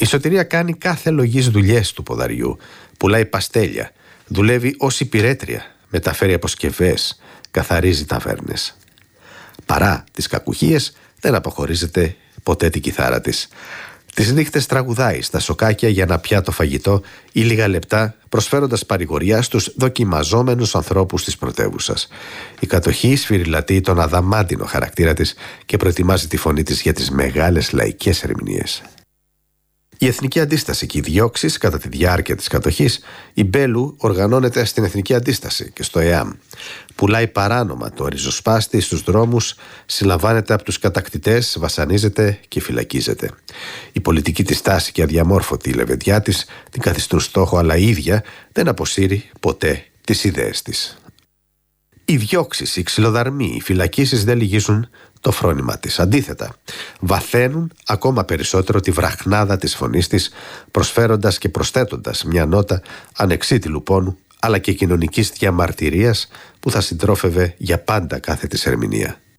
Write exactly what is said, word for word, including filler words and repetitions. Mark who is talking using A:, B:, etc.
A: Η Σωτηρία κάνει κάθε λογής δουλειές του ποδαριού, πουλάει παστέλια, δουλεύει ως υπηρέτρια, μεταφέρει αποσκευές, καθαρίζει ταβέρνες. Παρά τις κακουχίες, δεν αποχωρίζεται ποτέ την κιθάρα της. Τις νύχτες τραγουδάει στα σοκάκια για ένα πιάτο φαγητό ή λίγα λεπτά, προσφέροντας παρηγοριά στους δοκιμαζόμενους ανθρώπους της πρωτεύουσας. Η κατοχή σφυριλατεί τον αδαμάντινο χαρακτήρα της και προετοιμάζει τη φωνή της για τις μεγάλες λαϊκές ερμηνείες. Η Εθνική Αντίσταση και οι διώξεις κατά τη διάρκεια της κατοχής, η Μπέλου οργανώνεται στην Εθνική Αντίσταση και στο ΕΑΜ. Πουλάει παράνομα το ριζοσπάστη στους δρόμους, συλλαμβάνεται από τους κατακτητές, βασανίζεται και φυλακίζεται. Η πολιτική της τάση και αδιαμόρφωτη λεβεντιά της την καθιστούν στόχο, αλλά η ίδια δεν αποσύρει ποτέ τις ιδέες της. Οι διώξεις, οι ξυλοδαρμοί, οι φυλακίσεις δεν λυγίζουν το φρόνημα της. Αντίθετα, βαθαίνουν ακόμα περισσότερο τη βραχνάδα της φωνής της, προσφέροντας και προσθέτοντας μια νότα ανεξίτηλου πόνου, αλλά και κοινωνικής διαμαρτυρίας που θα συντρόφευε για πάντα κάθε της ερμηνεία.